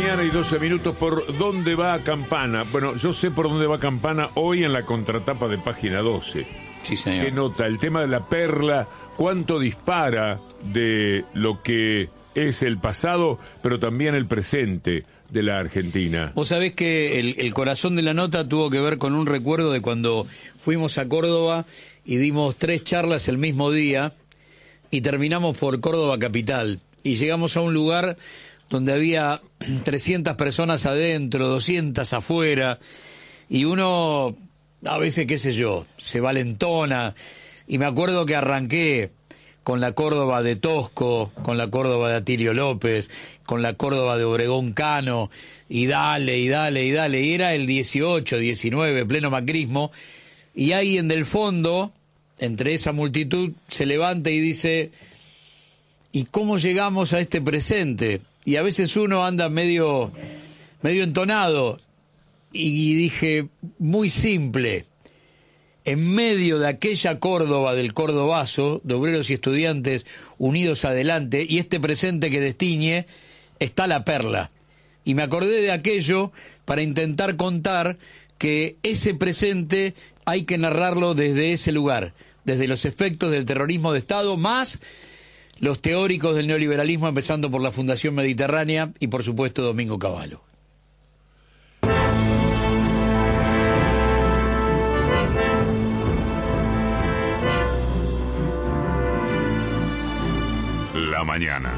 mañana y 12 minutos. ¿Por dónde va Campana? Bueno, yo sé por dónde va Campana hoy en la contratapa de Página 12. Sí, señor. ¿Qué nota? El tema de la perla, cuánto dispara de lo que es el pasado, pero también el presente de la Argentina. Vos sabés que el corazón de la nota tuvo que ver con un recuerdo de cuando fuimos a Córdoba y dimos 3 charlas el mismo día y terminamos por Córdoba capital y llegamos a un lugar donde había 300 personas adentro, 200 afuera, y uno, a veces, qué sé yo, se valentona, y me acuerdo que arranqué con la Córdoba de Tosco, con la Córdoba de Atilio López, con la Córdoba de Obregón Cano, y dale, y dale, y dale, y era el 18, 19, pleno macrismo, y alguien del fondo, entre esa multitud, se levanta y dice, ¿y cómo llegamos a este presente? Y a veces uno anda medio entonado, y dije, muy simple, en medio de aquella Córdoba del Cordobazo, de obreros y estudiantes unidos adelante, y este presente que destiñe, está la perla. Y me acordé de aquello para intentar contar que ese presente hay que narrarlo desde ese lugar, desde los efectos del terrorismo de Estado, más los teóricos del neoliberalismo, empezando por la Fundación Mediterránea y, por supuesto, Domingo Cavallo. La mañana.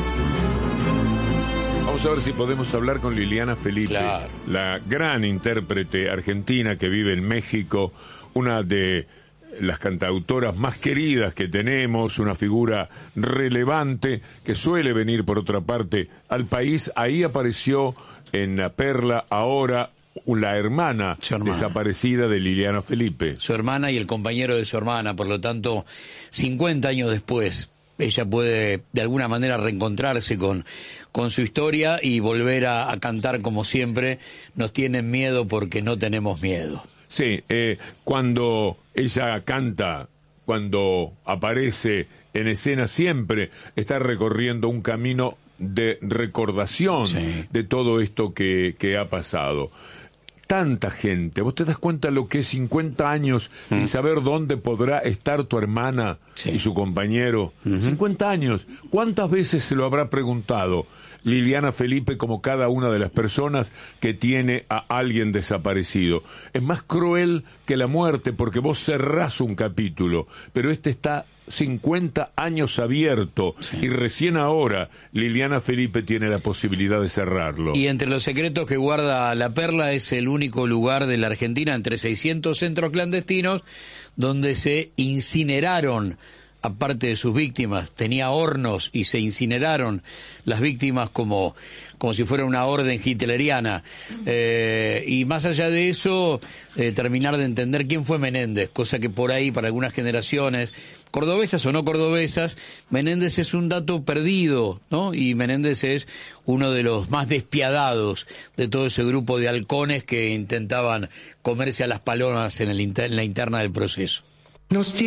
Vamos a ver si podemos hablar con Liliana Felipe, claro, la gran intérprete argentina que vive en México, una de las cantautoras más queridas que tenemos, una figura relevante que suele venir, por otra parte, al país. Ahí apareció en La Perla ahora la hermana desaparecida de Liliana Felipe. Su hermana y el compañero de su hermana, por lo tanto, 50 años después, ella puede de alguna manera reencontrarse con su historia y volver a cantar como siempre. Nos tienen miedo porque no tenemos miedo. Sí, cuando ella canta, cuando aparece en escena, siempre está recorriendo un camino de recordación, sí, de todo esto que ha pasado. Tanta gente, vos te das cuenta lo que es 50 años sin saber dónde podrá estar tu hermana, sí, y su compañero. 50 años, ¿cuántas veces se lo habrá preguntado Liliana Felipe, como cada una de las personas que tiene a alguien desaparecido? Es más cruel que la muerte, porque vos cerrás un capítulo, pero este está 50 años abierto, sí, y recién ahora Liliana Felipe tiene la posibilidad de cerrarlo. Y entre los secretos que guarda La Perla, es el único lugar de la Argentina, entre 600 centros clandestinos, donde se incineraron, aparte de sus víctimas, tenía hornos y se incineraron las víctimas como si fuera una orden hitleriana. Y más allá de eso, terminar de entender quién fue Menéndez, cosa que por ahí, para algunas generaciones, cordobesas o no cordobesas, Menéndez es un dato perdido, ¿no? Y Menéndez es uno de los más despiadados de todo ese grupo de halcones que intentaban comerse a las palomas en la interna del proceso.